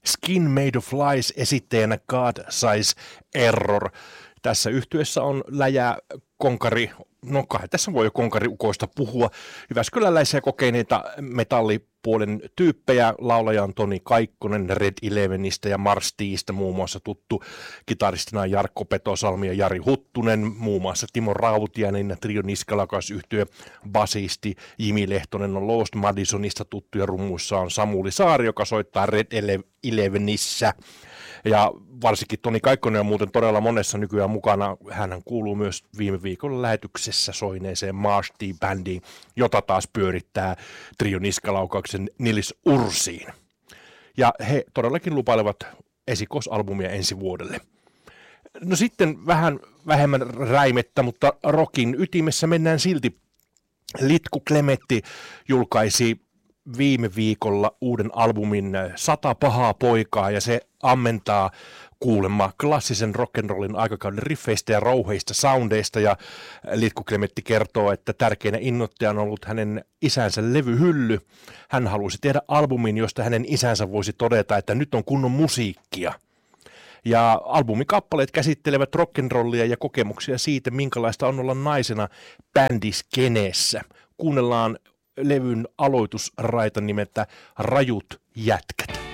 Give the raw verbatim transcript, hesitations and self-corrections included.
Skin Made of Lies esittäjänä God Size Error. Tässä yhtyessä on läjä konkari, no kai tässä voi jo konkariukoista puhua, jyväskyläläisiä kokeneita metallipuolen tyyppejä, laulaja on Toni Kaikkonen Red Elevenistä ja Mars T:stä muun muassa tuttu, kitaristina Jarkko Petosalmi ja Jari Huttunen, muun muassa Timo Rautiainen ja Trio Niskalakas yhtye basisti, Jimi Lehtonen on Lost Madisonista tuttu ja rummuissa on Samuli Saari, joka soittaa Red Elevenissä. Ja varsinkin Toni Kaikkonen on muuten todella monessa nykyään mukana. Hänhän kuuluu myös viime viikolla lähetyksessä soineeseen Mars T-bändiin, jota taas pyörittää Trio Niskalaukauksen Nils Ursiin. Ja he todellakin lupailevat esikoisalbumia ensi vuodelle. No sitten vähän vähemmän räimettä, mutta rockin ytimessä mennään silti. Litku Klemetti julkaisi viime viikolla uuden albumin Sata pahaa poikaa, ja se ammentaa kuulemma klassisen rock'n'rollin aikakauden riffeistä ja rouheista soundeista, ja Litku Klemetti kertoo, että tärkeänä innoittajana on ollut hänen isänsä levyhylly. Hän halusi tehdä albumin, josta hänen isänsä voisi todeta, että nyt on kunnon musiikkia. Ja albumikappaleet käsittelevät rock'n'rollia ja kokemuksia siitä, minkälaista on olla naisena bändiskeneessä. Kuunnellaan levyn aloitusraita nimeltä Rajut jätkät.